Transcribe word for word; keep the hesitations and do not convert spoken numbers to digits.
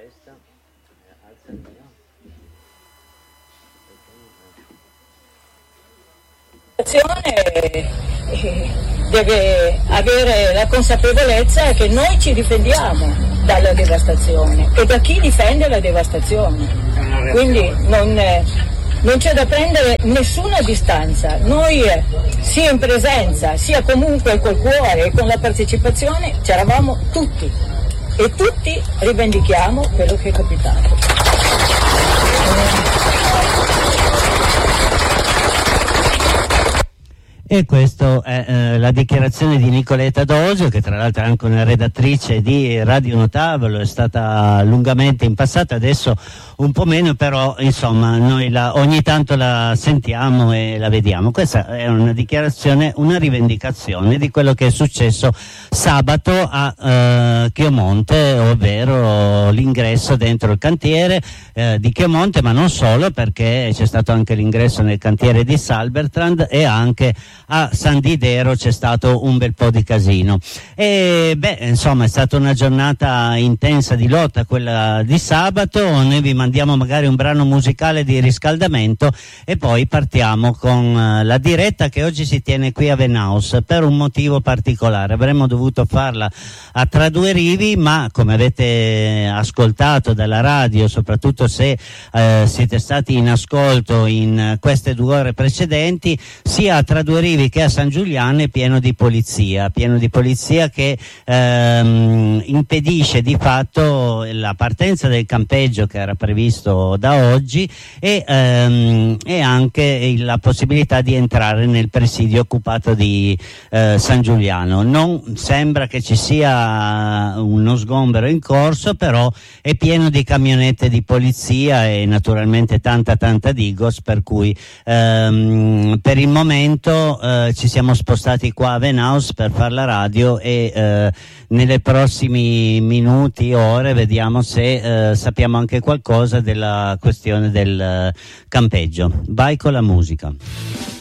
questa, alza il mio. Deve avere la consapevolezza che noi ci difendiamo dalla devastazione e da chi difende la devastazione, quindi non, non c'è da prendere nessuna distanza. Noi sia in presenza sia comunque col cuore e con la partecipazione c'eravamo tutti e tutti rivendichiamo quello che è capitato. E questa è eh, la dichiarazione di Nicoletta D'Osio, che tra l'altro è anche una redattrice di Radio Notavolo, è stata lungamente in passato, adesso un po' meno, però insomma noi la, ogni tanto la sentiamo e la vediamo. Questa è una dichiarazione, una rivendicazione di quello che è successo sabato a eh, Chiomonte, ovvero l'ingresso dentro il cantiere eh, di Chiomonte, ma non solo, perché c'è stato anche l'ingresso nel cantiere di Salbertrand e anche a San Didero c'è stato un bel po' di casino. E beh, insomma, è stata una giornata intensa di lotta quella di sabato. Noi vi mandiamo magari un brano musicale di riscaldamento e poi partiamo con la diretta che oggi si tiene qui a Venaus per un motivo particolare. Avremmo dovuto farla a Tra Due Rivi, ma come avete ascoltato dalla radio, soprattutto se eh, siete stati in ascolto in queste due ore precedenti, sia a Tra Due Rivi che a San Giuliano è pieno di polizia, pieno di polizia che ehm, impedisce di fatto la partenza del campeggio che era previsto da oggi e, ehm, e anche la possibilità di entrare nel presidio occupato di eh, San Giuliano. Non sembra che ci sia uno sgombero in corso, però è pieno di camionette di polizia e naturalmente tanta tanta Digos, per cui ehm, per il momento Uh, ci siamo spostati qua a Venaus per fare la radio e uh, nelle prossimi minuti, ore, vediamo se uh, sappiamo anche qualcosa della questione del uh, campeggio. Vai con la musica.